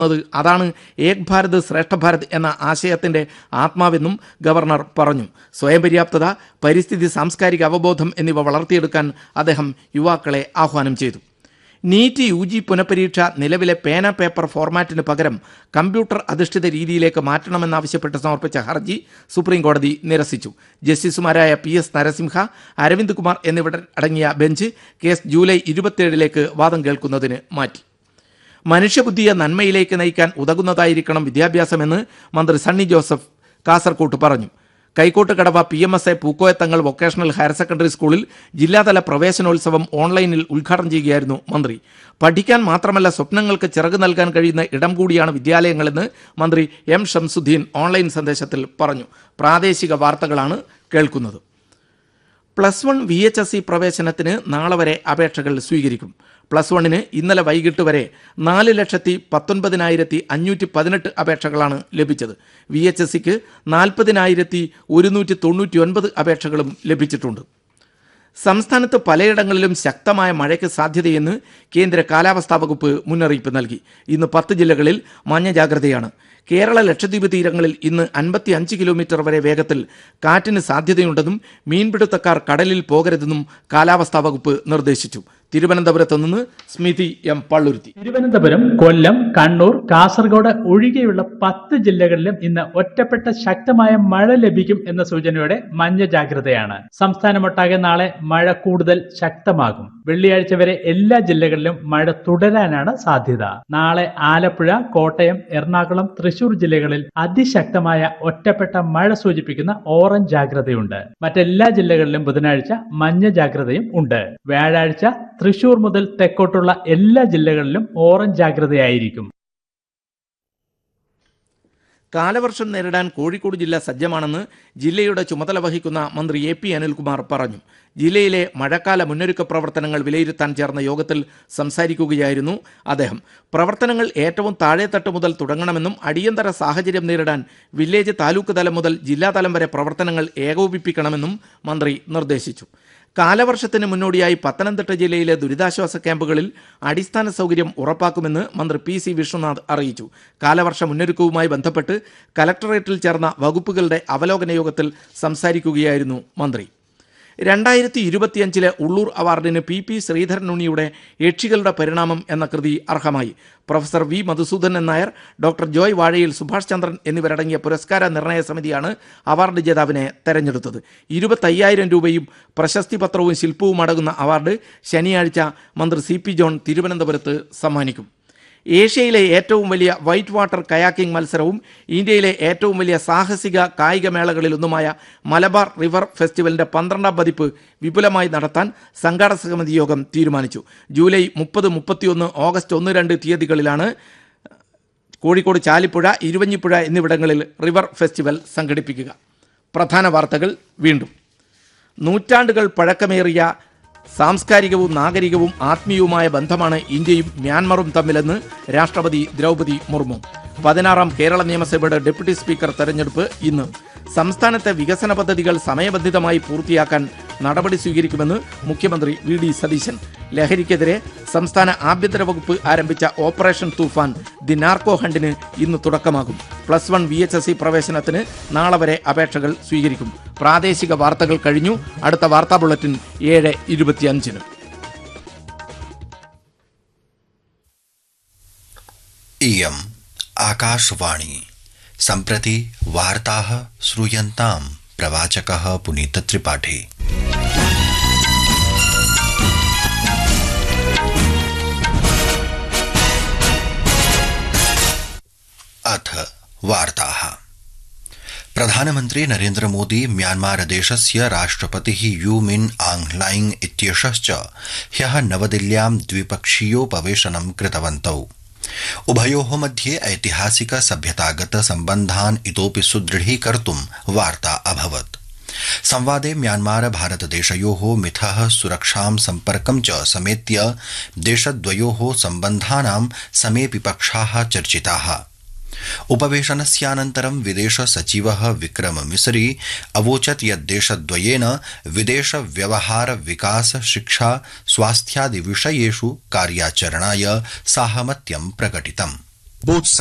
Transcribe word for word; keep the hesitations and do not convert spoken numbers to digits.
അതാണ് ഏക് ഭാരത് ശ്രേഷ്ഠ ഭാരത് എന്ന ആശയത്തിന്റെ ആത്മാവെന്നും ഗവർണർ പറഞ്ഞു. സ്വയം പര്യാപ്തത, പരിസ്ഥിതി, സാംസ്കാരിക അവബോധം എന്നിവ വളർത്തിയെടുക്കാൻ അദ്ദേഹം യുവാക്കളെ ആഹ്വാനം ചെയ്തു. നീറ്റ് യു ജി പുനഃപരീക്ഷ നിലവിലെ പേന പേപ്പർ ഫോർമാറ്റിന് പകരം കമ്പ്യൂട്ടർ അധിഷ്ഠിത രീതിയിലേക്ക് മാറ്റണമെന്നാവശ്യപ്പെട്ട് സമർപ്പിച്ച ഹർജി സുപ്രീംകോടതി നിരസിച്ചു. ജസ്റ്റിസുമാരായ പി എസ് നരസിംഹ, അരവിന്ദ് കുമാർ എന്നിവരടങ്ങിയ ബെഞ്ച് കേസ് ജൂലൈ ഇരുപത്തിയേഴിലേക്ക് വാദം കേൾക്കുന്നതിന് മാറ്റി. മനുഷ്യബുദ്ധിയെ നന്മയിലേക്ക് നയിക്കാൻ ഉതകുന്നതായിരിക്കണം വിദ്യാഭ്യാസമെന്ന് മന്ത്രി സണ്ണി ജോസഫ് കാസർകോട്ട് പറഞ്ഞു. കൈക്കോട്ട് കടവ P M S A പൂക്കോയത്തങ്ങൾ vocational higher secondary സ്കൂളിൽ ജില്ലാതല പ്രവേശനോത്സവം ഓൺലൈനിൽ ഉദ്ഘാടനം ചെയ്യുകയായിരുന്നു മന്ത്രി. പഠിക്കാൻ മാത്രമല്ല സ്വപ്നങ്ങൾക്ക് ചിറക് നൽകാൻ കഴിയുന്ന ഇടം കൂടിയാണ് വിദ്യാലയങ്ങളെന്ന് മന്ത്രി എം ഷംസുദ്ദീൻ ഓൺലൈൻ സന്ദേശത്തിൽ പറഞ്ഞു. പ്രാദേശിക വാർത്തകളാണ് കേൾക്കുന്നത്. Plus one V H S C പ്രവേശനത്തിന് നാളെ വരെ അപേക്ഷകൾ സ്വീകരിക്കും. പ്ലസ് വണ്ണിന് ഇന്നലെ വൈകിട്ട് വരെ നാല് ലക്ഷത്തി പത്തൊൻപതിനായിരത്തി അഞ്ഞൂറ്റി പതിനെട്ട് അപേക്ഷകളാണ് ലഭിച്ചത്. വി എച്ച് എസ് സിക്ക് നാൽപ്പതിനായിരത്തി ഒരുന്നൂറ്റി തൊണ്ണൂറ്റി ഒൻപത് അപേക്ഷകളും ലഭിച്ചിട്ടുണ്ട്. സംസ്ഥാനത്ത് പലയിടങ്ങളിലും ശക്തമായ മഴയ്ക്ക് സാധ്യതയെന്ന് കേന്ദ്ര കാലാവസ്ഥാ വകുപ്പ് മുന്നറിയിപ്പ് നൽകി. ഇന്ന് പത്ത് ജില്ലകളിൽ മഞ്ഞ ജാഗ്രതയാണ്. കേരള ലക്ഷദ്വീപ് തീരങ്ങളിൽ ഇന്ന് അൻപത്തി അഞ്ച് കിലോമീറ്റർ വരെ വേഗത്തിൽ കാറ്റിന് സാധ്യതയുണ്ടെന്നും മീൻപിടുത്തക്കാർ കടലിൽ പോകരുതെന്നും കാലാവസ്ഥാ വകുപ്പ് നിർദ്ദേശിച്ചു. തിരുവനന്തപുരത്ത് നിന്ന് സ്മിതി എം പള്ളുരുത്തി. തിരുവനന്തപുരം, കൊല്ലം, കണ്ണൂർ, കാസർഗോഡ് ഒഴികെയുള്ള പത്ത് ജില്ലകളിലും ഇന്ന് ഒറ്റപ്പെട്ട ശക്തമായ മഴ ലഭിക്കും എന്ന സൂചനയോടെ മഞ്ഞ ജാഗ്രതയാണ്. സംസ്ഥാനമൊട്ടാകെ നാളെ മഴ കൂടുതൽ ശക്തമാകും. വെള്ളിയാഴ്ച വരെ എല്ലാ ജില്ലകളിലും മഴ തുടരാനാണ് സാധ്യത. നാളെ ആലപ്പുഴ, കോട്ടയം, എറണാകുളം, തൃശൂർ ജില്ലകളിൽ അതിശക്തമായ ഒറ്റപ്പെട്ട മഴ സൂചിപ്പിക്കുന്ന ഓറഞ്ച് ജാഗ്രതയുണ്ട്. മറ്റെല്ലാ ജില്ലകളിലും ബുധനാഴ്ച മഞ്ഞ ജാഗ്രതയും ഉണ്ട്. വ്യാഴാഴ്ച തൃശൂർ മുതൽ തെക്കോട്ടുള്ള എല്ലാ ജില്ലകളിലും ഓറഞ്ച് ജാഗ്രതയായിരിക്കും. കാലവർഷം നേരിടാൻ കോഴിക്കോട് ജില്ല സജ്ജമാണെന്ന് ജില്ലയുടെ ചുമതല വഹിക്കുന്ന മന്ത്രി എ പി അനിൽകുമാർ പറഞ്ഞു. ജില്ലയിലെ മഴക്കാല മുന്നൊരുക്ക പ്രവർത്തനങ്ങൾ വിലയിരുത്താൻ ചേർന്ന യോഗത്തിൽ സംസാരിക്കുകയായിരുന്നു അദ്ദേഹം. പ്രവർത്തനങ്ങൾ ഏറ്റവും താഴെത്തട്ട് മുതൽ തുടങ്ങണമെന്നും അടിയന്തര സാഹചര്യം നേരിടാൻ വില്ലേജ്, താലൂക്ക് തലം മുതൽ ജില്ലാതലം വരെ പ്രവർത്തനങ്ങൾ ഏകോപിപ്പിക്കണമെന്നും മന്ത്രി നിർദ്ദേശിച്ചു. കാലവർഷത്തിന് മുന്നോടിയായി പത്തനംതിട്ട ജില്ലയിലെ ദുരിതാശ്വാസ ക്യാമ്പുകളിൽ അടിസ്ഥാന സൗകര്യം ഉറപ്പാക്കുമെന്ന് മന്ത്രി പി സി വിഷ്ണുനാഥ് അറിയിച്ചു. കാലവർഷ മുന്നൊരുക്കവുമായി ബന്ധപ്പെട്ട് കലക്ടറേറ്റിൽ ചേർന്ന വകുപ്പുകളുടെ അവലോകന യോഗത്തിൽ സംസാരിക്കുകയായിരുന്നു മന്ത്രി. രണ്ടായിരത്തി ഇരുപത്തിയഞ്ചിലെ ഉള്ളൂർ അവാർഡിന് പി പി ശ്രീധരനുണ്ണിയുടെ യക്ഷികളുടെ പരിണാമം എന്ന കൃതി അർഹമായി. Professor V Madhusoodanan Nair, doctor Joy വാഴയിൽ, സുഭാഷ് ചന്ദ്രൻ എന്നിവരടങ്ങിയ പുരസ്കാര നിർണയ സമിതിയാണ് അവാർഡ് ജേതാവിനെ തെരഞ്ഞെടുത്തത്. ഇരുപത്തയ്യായിരം രൂപയും പ്രശസ്തി പത്രവും ശില്പവും അടങ്ങുന്ന അവാർഡ് ശനിയാഴ്ച മന്ത്രി സി പി ജോൺ തിരുവനന്തപുരത്ത് സമ്മാനിക്കും. ഏഷ്യയിലെ ഏറ്റവും വലിയ വൈറ്റ് വാട്ടർ കയാക്കിംഗ് മത്സരവും ഇന്ത്യയിലെ ഏറ്റവും വലിയ സാഹസിക കായിക മേളകളിലൊന്നുമായ മലബാർ റിവർ ഫെസ്റ്റിവലിന്റെ പന്ത്രണ്ടാം പതിപ്പ് വിപുലമായി നടത്താൻ സംഘാടക സമിതി യോഗം തീരുമാനിച്ചു. ജൂലൈ മുപ്പത്, മുപ്പത്തിയൊന്ന്, ഓഗസ്റ്റ് ഒന്ന്, രണ്ട് തീയതികളിലാണ് കോഴിക്കോട് ചാലിപ്പുഴ, ഇരുവഞ്ഞിപ്പുഴ എന്നിവിടങ്ങളിൽ റിവർ ഫെസ്റ്റിവൽ സംഘടിപ്പിക്കുക. പ്രധാന വാർത്തകൾ വീണ്ടും. നൂറ്റാണ്ടുകൾ പഴക്കമേറിയ സാംസ്കാരികവും നാഗരികവും ആത്മീയവുമായ ബന്ധമാണ് ഇന്ത്യയും മ്യാൻമറും തമ്മിലെന്ന് രാഷ്ട്രപതി ദ്രൗപദി മുർമു. പതിനാറാം കേരള നിയമസഭയുടെ ഡെപ്യൂട്ടി സ്പീക്കർ തെരഞ്ഞെടുപ്പ് ഇന്ന്. സംസ്ഥാനത്തെ വികസന പദ്ധതികൾ സമയബന്ധിതമായി പൂർത്തിയാക്കാൻ നടപടി സ്വീകരിക്കുമെന്ന് മുഖ്യമന്ത്രി വി ഡി സതീശൻ. ലഹരിക്കെതിരെ സംസ്ഥാന ആഭ്യന്തര വകുപ്പ് ആരംഭിച്ച ഓപ്പറേഷൻ തൂഫാൻ ദി നാർക്കോ ഹണ്ടിന് ഇന്ന് തുടക്കമാകും. Plus one V H S C പ്രവേശനത്തിന് നാളെ വരെ അപേക്ഷകൾ സ്വീകരിക്കും. പ്രാദേശിക വാർത്തകൾ കഴിഞ്ഞു. അടുത്ത വാർത്താ ബുള്ളറ്റിൻ ഏഴ് ഇരുപത്തിയഞ്ചിന്. इयम् आकाशवाणी सम्प्रति वार्ताः श्रूयन्ताम् प्रवाचकः पुनीत त्रिपाठी। अथ वार्ताः। प्रधानमन्त्री नरेन्द्र मोदी म्यांमार देशस्य राष्ट्रपतिः यू मिन आंग लाइंग इत्येषश्च ह्यः नवदिल्ल्यां द्विपक्षीयोपवेशनं कृतवन्तौ। उभयोः मध्ये ऐतिहासिक सभ्यतागत सम्बन्धान् इतोपि सुदृढीकर्तुं वार्ता अभवत्। संवादे म्यांमार भारतदेशयोः मिथः सुरक्षां सम्पर्कं च समेत्य देशद्वयोः सम्बन्धानां समेऽपि पक्षाः चर्चिताः। उपवेशनस्यानन्तरं विदेश सचिवः विक्रम मिसरी अवोचत् यत् देशद्वयेन विदेश व्यवहार, विकास, शिक्षा, स्वास्थ्यादि विषयेषु कार्याचरणाय साहमत्यं प्रकटितम्। both